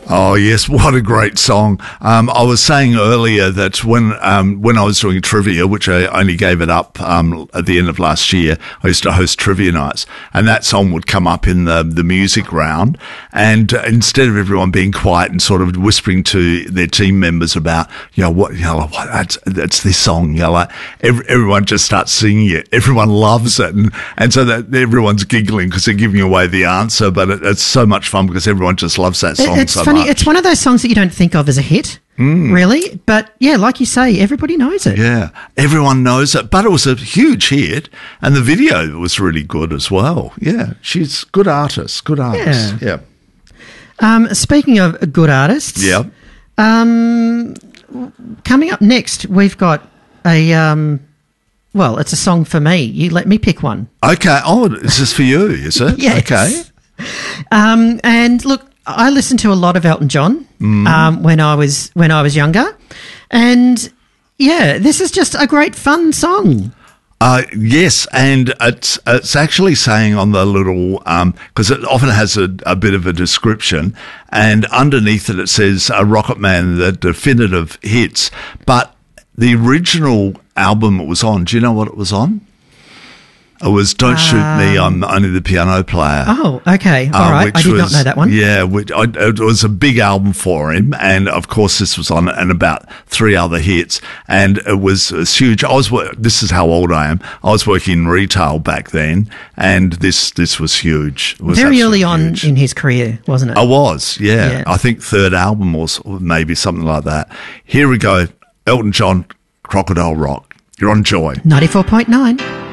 Oh yes, what a great song! I was saying earlier that when I was doing trivia, which I only gave it up at the end of last year, I used to host trivia nights, and that song would come up in the music round. And instead of everyone being quiet and sort of whispering to their team members about, that's this song, everyone just starts singing it. Everyone loves it, and so that everyone's giggling because they're giving away the answer. But it's so much fun because everyone just loves that song so much. It's one of those songs that you don't think of as a hit, really. But, yeah, like you say, everybody knows it. Yeah, everyone knows it. But it was a huge hit, and the video was really good as well. Yeah, she's a good artist, yeah. Speaking of good artists, yeah. Coming up next, we've got it's a song for me. You let me pick one. Okay. Oh, is this for you, is it? Yes. Okay. And, look, I listened to a lot of Elton John when I was younger, and this is just a great fun song. Yes, and it's actually saying on the little because it often has a bit of a description, and underneath it says Rocket Man, the definitive hits. But the original album it was on, do you know what it was on? It was Don't Shoot Me, I'm Only the Piano Player. Oh, okay. All right. I did not know that one. Yeah, it was a big album for him. And, of course, this was on and about 3 other hits. And it was huge. This is how old I am. I was working in retail back then, and this was huge. It was very early on in his career, wasn't it? I was, yeah. I think third album or maybe something like that. Here we go. Elton John, Crocodile Rock. You're on Joy. 94.9.